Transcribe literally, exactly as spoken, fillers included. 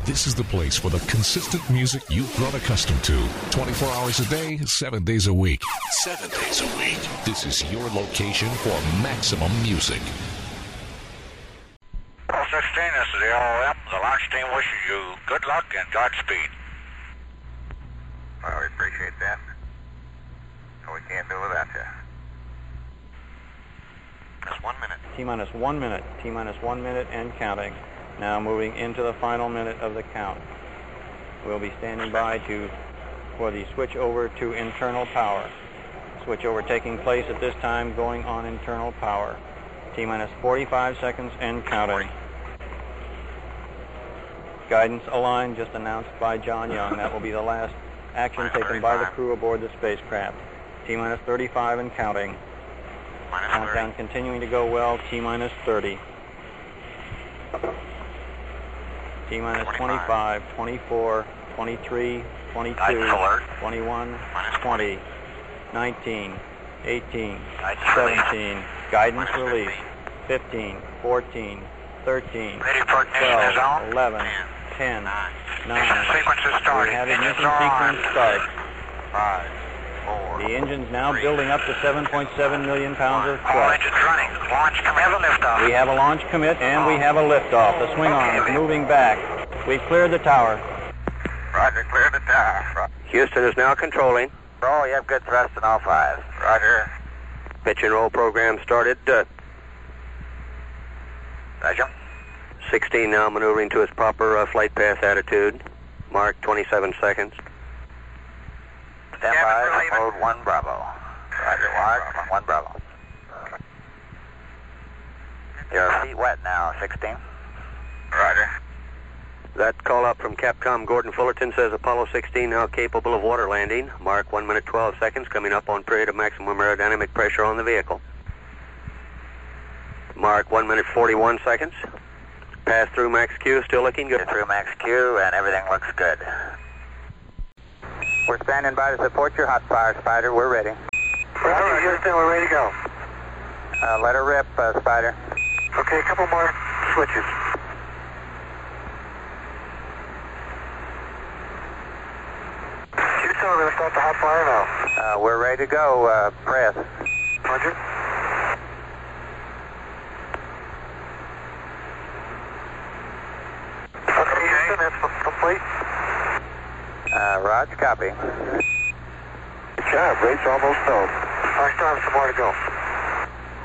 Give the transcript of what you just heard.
This is the place for the consistent music you've grown accustomed to. twenty-four hours a day, seven days a week. Seven days a week. This is your location for maximum music. Paul sixteen, this is the O M. The launch team wishes you good luck and Godspeed. Well, we appreciate that. We can't do without you. Just one minute. T-minus one minute. T-minus one minute and counting. Now moving into the final minute of the count. We'll be standing by to for the switch over to internal power. Switch over taking place at this time, going on internal power. T-minus forty-five seconds and counting. Guidance aligned, just announced by John Young. That will be the last action taken by the crew aboard the spacecraft. T-minus thirty-five and counting. Countdown continuing to go well. T-minus thirty. T-minus twenty-five, twenty-four, twenty-three, twenty-two, twenty-one, twenty, nineteen, eighteen, seventeen, guidance release, fifteen, fourteen, thirteen, twelve, eleven, ten, nine, we have ignition sequence start. Five, four, the engine's now building up to seven point seven million pounds of all thrust. engines running. Launch commit. Have a liftoff. We have a launch commit and we have a liftoff. The swing arm is moving back. We've cleared the tower. Roger, clear the tower. Houston is now controlling. Roll, you have good thrust in all five. Roger. Pitch and roll program started. Uh, Roger. sixteen now maneuvering to its proper uh, flight path attitude. Mark twenty-seven seconds. Stand by, hold one Bravo. Roger, Mark, one Bravo. Your feet wet now, sixteen. Roger. That call up from Capcom Gordon Fullerton says Apollo sixteen now capable of water landing. Mark one minute twelve seconds, coming up on period of maximum aerodynamic pressure on the vehicle. Mark one minute forty-one seconds. Pass through max Q, still looking good. Through max Q and everything looks good. We're standing by to support your hot fire, Spider. We're ready. Roger, Houston, we're ready to go. Uh, let her rip, uh, Spider. Okay, a couple more switches. Houston, we're going to start the hot fire now. Uh, we're ready to go. Uh, press. Roger. Okay, Houston, that's complete. Uh, Raj, copy. Good job, race almost done. I still have some more to go.